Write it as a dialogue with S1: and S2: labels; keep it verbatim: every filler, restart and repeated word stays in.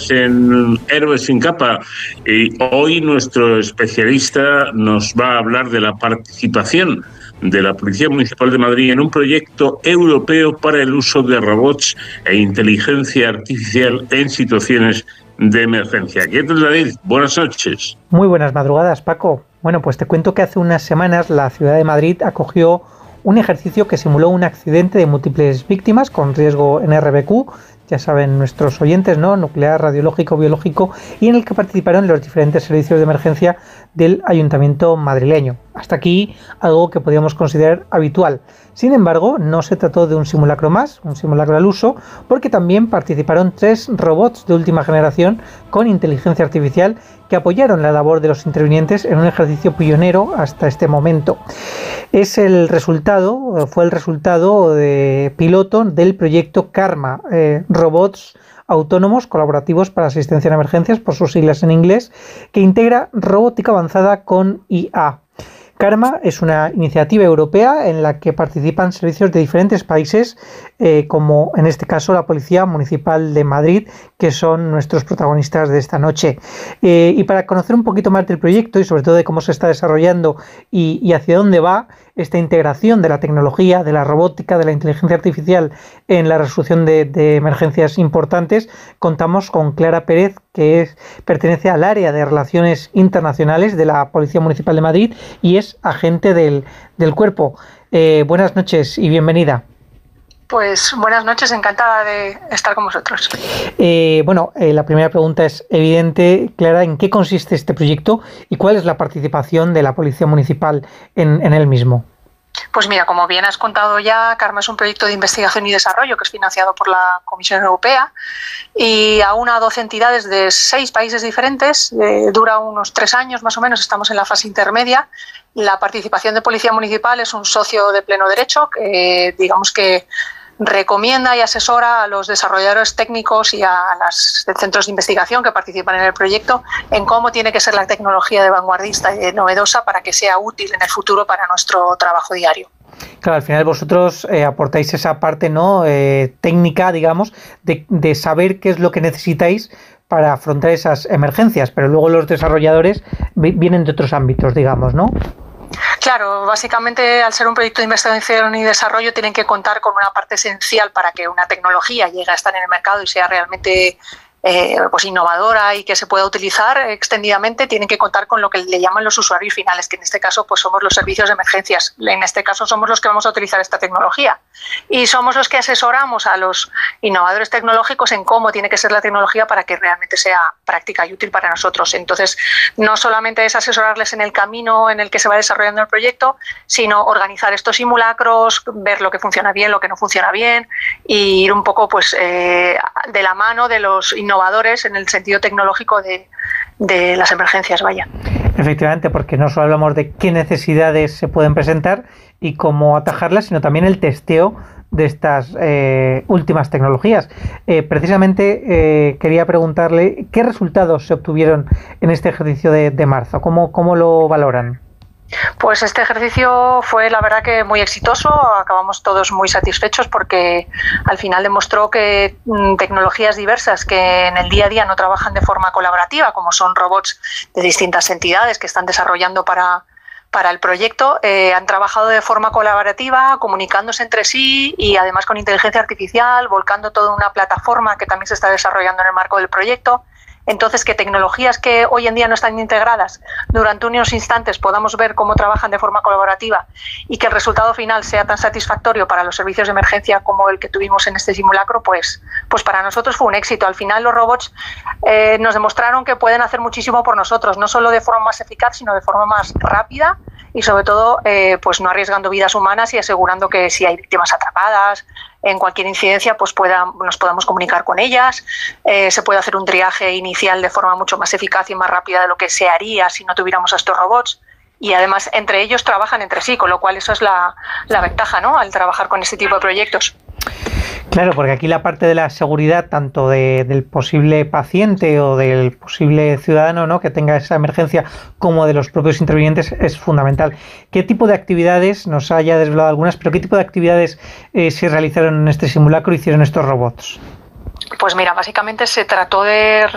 S1: noches en Héroes sin capa. Y hoy nuestro especialista nos va a hablar de la participación de la Policía Municipal de Madrid en un proyecto europeo para el uso de robots e inteligencia artificial en situaciones de emergencia. ¿Qué tal, David? Buenas noches.
S2: Muy buenas madrugadas, Paco. Bueno, pues te cuento que hace unas semanas la ciudad de Madrid acogió un ejercicio que simuló un accidente de múltiples víctimas con riesgo N R B Q, ya saben nuestros oyentes, ¿no? Nuclear, radiológico, biológico, y en el que participaron los diferentes servicios de emergencia del ayuntamiento madrileño. Hasta aquí algo que podríamos considerar habitual. Sin embargo, no se trató de un simulacro más, un simulacro al uso, porque también participaron tres robots de última generación con inteligencia artificial que apoyaron la labor de los intervinientes en un ejercicio pionero hasta este momento. Es el resultado, fue el resultado de piloto del proyecto Karma, eh, robots autónomos colaborativos para asistencia en emergencias, por sus siglas en inglés, que integra robótica avanzada con I A. Karma es una iniciativa europea en la que participan servicios de diferentes países, eh, como en este caso la Policía Municipal de Madrid, que son nuestros protagonistas de esta noche. Eh, y para conocer un poquito más del proyecto y sobre todo de cómo se está desarrollando y, y hacia dónde va esta integración de la tecnología, de la robótica, de la inteligencia artificial en la resolución de, de emergencias importantes, contamos con Clara Pérez, que es, pertenece al área de Relaciones Internacionales de la Policía Municipal de Madrid y es agente del, del cuerpo. Eh, buenas noches y bienvenida.
S3: Pues buenas noches, encantada de estar con vosotros.
S2: Eh, bueno, eh, la primera pregunta es evidente, Clara, ¿en qué consiste este proyecto y cuál es la participación de la Policía Municipal en, en él mismo?
S3: Pues mira, como bien has contado ya, Karma es un proyecto de investigación y desarrollo que es financiado por la Comisión Europea y aúna a doce entidades de seis países diferentes. Eh, dura unos tres años más o menos, estamos en la fase intermedia. La participación de Policía Municipal es un socio de pleno derecho que, digamos que recomienda y asesora a los desarrolladores técnicos y a los centros de investigación que participan en el proyecto en cómo tiene que ser la tecnología de vanguardista y novedosa para que sea útil en el futuro para nuestro trabajo diario.
S2: Claro, al final vosotros eh, aportáis esa parte, ¿no? eh, técnica, digamos, de, de saber qué es lo que necesitáis para afrontar esas emergencias, pero luego los desarrolladores vienen de otros ámbitos, digamos, ¿no?
S3: Claro, básicamente al ser un proyecto de investigación y desarrollo tienen que contar con una parte esencial para que una tecnología llegue a estar en el mercado y sea realmente eh, pues innovadora y que se pueda utilizar extendidamente. Tienen que contar con lo que le llaman los usuarios finales, que en este caso pues somos los servicios de emergencias. En este caso somos los que vamos a utilizar esta tecnología y somos los que asesoramos a los innovadores tecnológicos en cómo tiene que ser la tecnología para que realmente sea práctica y útil para nosotros. Entonces, no solamente es asesorarles en el camino en el que se va desarrollando el proyecto, sino organizar estos simulacros, ver lo que funciona bien, lo que no funciona bien y ir un poco pues eh, de la mano de los innovadores en el sentido tecnológico de, de las emergencias, vaya.
S2: Efectivamente, porque no solo hablamos de qué necesidades se pueden presentar y cómo atajarlas, sino también el testeo de estas eh, últimas tecnologías. Eh, precisamente eh, quería preguntarle qué resultados se obtuvieron en este ejercicio de, de marzo, ¿Cómo, cómo lo valoran?
S3: Pues este ejercicio fue la verdad que muy exitoso, acabamos todos muy satisfechos porque al final demostró que mm, tecnologías diversas que en el día a día no trabajan de forma colaborativa, como son robots de distintas entidades que están desarrollando para, para el proyecto, eh, han trabajado de forma colaborativa, comunicándose entre sí y además con inteligencia artificial, volcando toda una plataforma que también se está desarrollando en el marco del proyecto. Entonces, que tecnologías que hoy en día no están integradas durante unos instantes podamos ver cómo trabajan de forma colaborativa y que el resultado final sea tan satisfactorio para los servicios de emergencia como el que tuvimos en este simulacro, pues, pues para nosotros fue un éxito. Al final los robots eh, nos demostraron que pueden hacer muchísimo por nosotros, no solo de forma más eficaz, sino de forma más rápida y sobre todo eh, pues no arriesgando vidas humanas y asegurando que si hay víctimas atrapadas, en cualquier incidencia pues pueda, nos podamos comunicar con ellas, eh, se puede hacer un triaje inicial de forma mucho más eficaz y más rápida de lo que se haría si no tuviéramos a estos robots y además entre ellos trabajan entre sí, con lo cual eso es la, la ventaja, ¿no?, al trabajar con este tipo de proyectos.
S2: Claro, porque aquí la parte de la seguridad tanto de, del posible paciente o del posible ciudadano, ¿no?, que tenga esa emergencia como de los propios intervinientes es fundamental. ¿Qué tipo de actividades, nos haya desvelado algunas, pero qué tipo de actividades eh, se realizaron en este simulacro, hicieron estos robots?
S3: Pues mira, básicamente se trató de